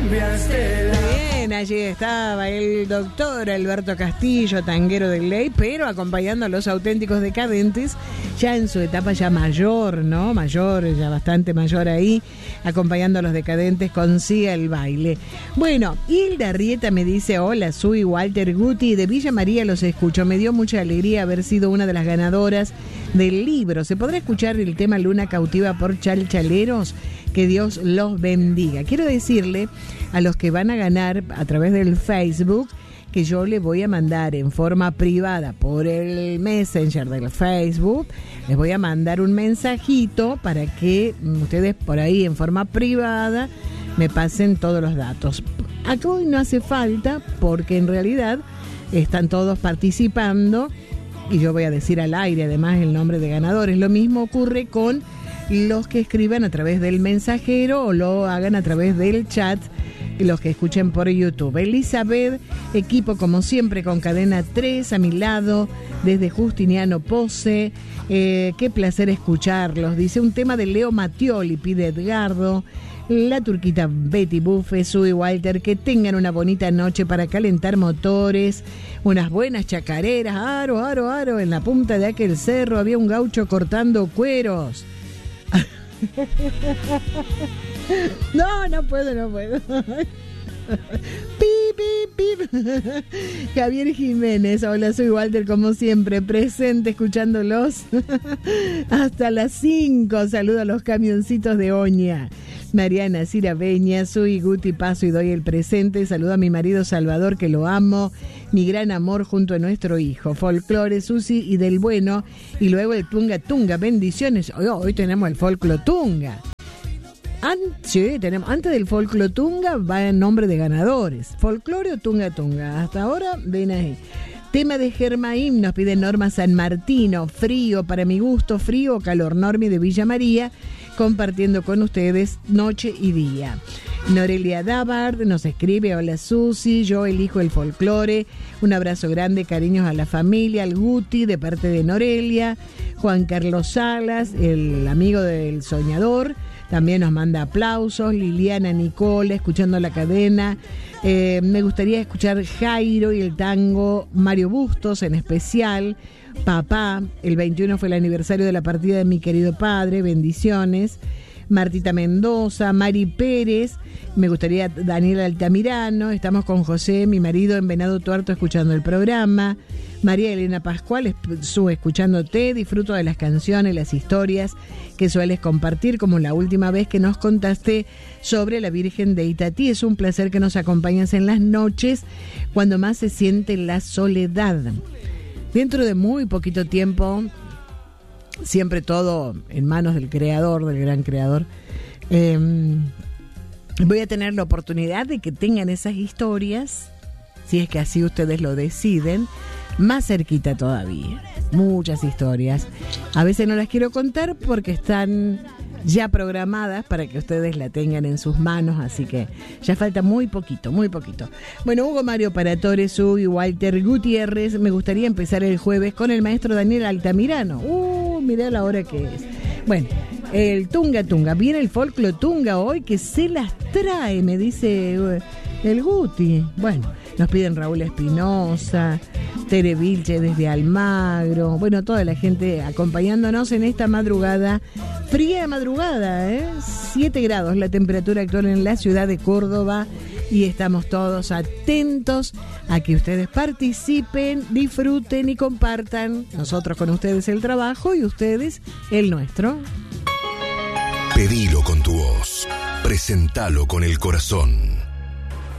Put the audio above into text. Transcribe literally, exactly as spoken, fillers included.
cambiaste la... Bien, allí estaba el doctor Alberto Castillo, tanguero de ley, pero acompañando a los auténticos decadentes, ya en su etapa ya mayor, ¿no? Mayor, ya bastante mayor ahí, acompañando a los decadentes con Siga el Baile. Bueno, Hilda Rieta me dice, hola, soy Walter Guti, de Villa María los escucho, me dio mucha alegría haber sido una de las ganadoras del libro. ¿Se podrá escuchar el tema Luna Cautiva por Chalchaleros? Que Dios los bendiga. Quiero decirle a los que van a ganar a través del Facebook que yo le voy a mandar en forma privada por el Messenger del Facebook, les voy a mandar un mensajito para que ustedes por ahí en forma privada me pasen todos los datos. Acá hoy no hace falta porque en realidad están todos participando y yo voy a decir al aire además el nombre de ganadores. Lo mismo ocurre con los que escriban a través del mensajero o lo hagan a través del chat, los que escuchen por YouTube. Elizabeth, equipo como siempre con Cadena tres a mi lado, desde Justiniano Pose, eh, qué placer escucharlos. Dice un tema de Leo Mattioli, pide Edgardo. La turquita Betty Buffe, Sue Walter, que tengan una bonita noche para calentar motores, unas buenas chacareras, aro, aro, aro, en la punta de aquel cerro había un gaucho cortando cueros. No, no puedo, no puedo. Pip, pip, pip. Javier Jiménez, hola, soy Walter, como siempre, presente, escuchándolos hasta las cinco. Saludo a los camioncitos de Oña. Mariana Cirabeña, soy Guti, paso y doy el presente. Saludo a mi marido Salvador, que lo amo, mi gran amor junto a nuestro hijo. Folclore, Susi y del bueno. Y luego el Tunga Tunga, bendiciones. Hoy, hoy tenemos el Folclo Tunga. An- sí, tenemos, antes del Folclo Tunga va en nombre de ganadores. Folclore o Tunga Tunga. Hasta ahora, ven ahí. Tema de Germaim, nos pide Norma San Martino. Frío, para mi gusto, frío o calor. Normi de Villa María, compartiendo con ustedes noche y día. Norelia Davard nos escribe, hola Susi, yo elijo el folclore. Un abrazo grande, cariños a la familia, al Guti de parte de Norelia. Juan Carlos Salas, el amigo del soñador, también nos manda aplausos. Liliana Nicole, escuchando la cadena. Eh, me gustaría escuchar Jairo y el tango Mario Bustos en especial. Papá, el veintiuno fue el aniversario de la partida de mi querido padre, bendiciones. Martita Mendoza, Mari Pérez, me gustaría Daniel Altamirano, estamos con José, mi marido, en Venado Tuerto escuchando el programa. María Elena Pascual, su escuchándote, disfruto de las canciones, las historias que sueles compartir, como la última vez que nos contaste sobre la Virgen de Itatí. Es un placer que nos acompañes en las noches cuando más se siente la soledad. Dentro de muy poquito tiempo, siempre todo en manos del creador, del gran creador, eh, voy a tener la oportunidad de que tengan esas historias, si es que así ustedes lo deciden, más cerquita todavía. Muchas historias. A veces no las quiero contar porque están ya programadas para que ustedes la tengan en sus manos, así que ya falta muy poquito, muy poquito. Bueno, Hugo Mario Paratore, Sui, Walter Gutiérrez, me gustaría empezar el jueves con el maestro Daniel Altamirano. Uh, mirá la hora que es. Bueno, el Tunga Tunga, viene el Folclo Tunga hoy que se las trae, me dice el Guti. Bueno, nos piden Raúl Espinosa, Tere Vilche desde Almagro, bueno, toda la gente acompañándonos en esta madrugada, fría madrugada, ¿eh? siete grados la temperatura actual en la ciudad de Córdoba y estamos todos atentos a que ustedes participen, disfruten y compartan, nosotros con ustedes el trabajo y ustedes el nuestro. Pedilo con tu voz, presentalo con el corazón.